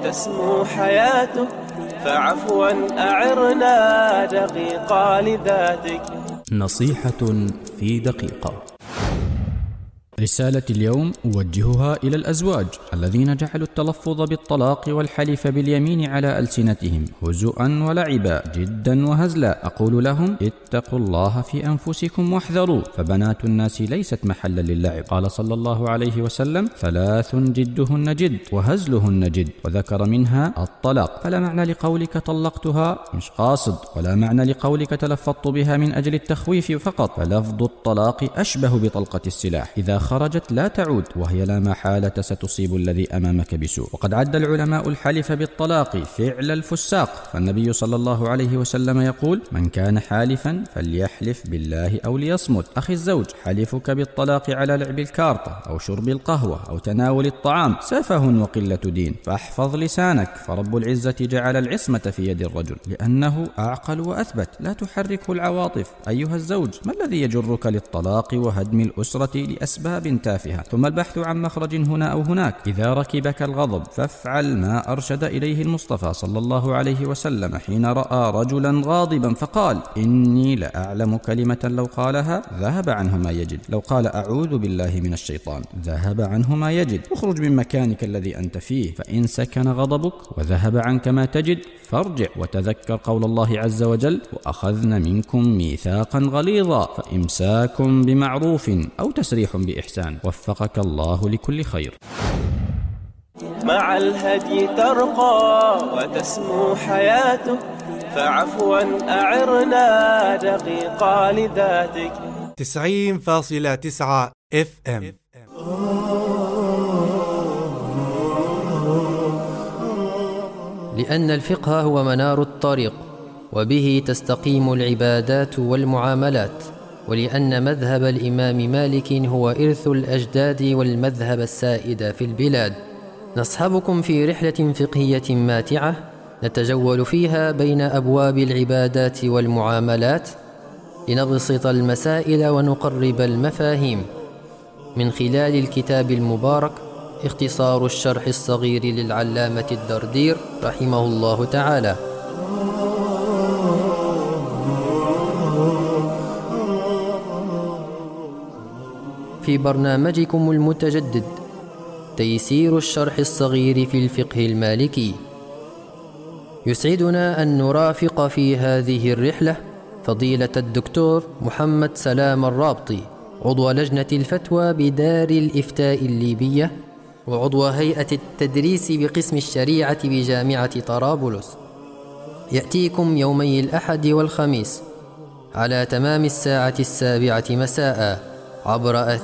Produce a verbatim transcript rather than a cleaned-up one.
وتسمو حياتك، فعفوا أعرنا دقيقة لذاتك. نصيحة في دقيقة. رسالة اليوم أوجهها إلى الأزواج الذين جعلوا التلفظ بالطلاق والحلف باليمين على ألسنتهم هزؤا ولعبا جدا وهزلا. أقول لهم: اتقوا الله في أنفسكم واحذروا، فبنات الناس ليست محلا للعب. قال صلى الله عليه وسلم: ثلاث جدهن جد وهزلهن جد، وذكر منها الطلاق. فلا معنى لقولك طلقتها مش قاصد، ولا معنى لقولك تلفظت بها من أجل التخويف فقط، فلفظ الطلاق أشبه بطلقة السلاح، إذا خرجت لا تعود، وهي لا محالة ستصيب الذي أمامك بسوء. وقد عد العلماء الحلف بالطلاق فعل الفساق، فالنبي صلى الله عليه وسلم يقول: من كان حالفا فليحلف بالله أو ليصمت. أخي الزوج، حلفك بالطلاق على لعب الكارطة أو شرب القهوة أو تناول الطعام سفه وقلة دين، فاحفظ لسانك، فرب العزة جعل العصمة في يد الرجل لأنه أعقل وأثبت، لا تحركه العواطف. أيها الزوج، ما الذي يجرك للطلاق وهدم الأسرة لأسباب تافهة، ثم البحث عن مخرج هنا أو هناك؟ إذا ركبك الغضب فافعل ما أرشد إليه المصطفى صلى الله عليه وسلم حين رأى رجلا غاضبا فقال: إني لأعلم كلمة لو قالها ذهب عنه ما يجد. لو قال: أعوذ بالله من الشيطان، ذهب عنه ما يجد. اخرج من مكانك الذي أنت فيه، فإن سكن غضبك وذهب عنك ما تجد فارجع وتذكر قول الله عز وجل: وأخذن منكم ميثاقا غليظا، فإمساك بمعروف أو تسريح بإحسان. وفقك الله لكل خير. مع الهدي ترقى وتسمو حياتك، فعفوا أعرنا دقيقة لذاتك. تسعين فاصلة تسعة اف ام. لأن الفقه هو منار الطريق، وبه تستقيم العبادات والمعاملات، ولأن مذهب الإمام مالك هو إرث الأجداد والمذهب السائد في البلاد. نصحبكم في رحلة فقهية ماتعة نتجول فيها بين أبواب العبادات والمعاملات لنبسط المسائل ونقرب المفاهيم، من خلال الكتاب المبارك اختصار الشرح الصغير للعلامة الدردير رحمه الله تعالى. في برنامجكم المتجدد تيسير الشرح الصغير في الفقه المالكي، يسعدنا أن نرافق في هذه الرحلة فضيلة الدكتور محمد سلام الرابطي، عضو لجنة الفتوى بدار الإفتاء الليبية، وعضو هيئة التدريس بقسم الشريعة بجامعة طرابلس. يأتيكم يومي الأحد والخميس على تمام الساعة السابعة مساء عبر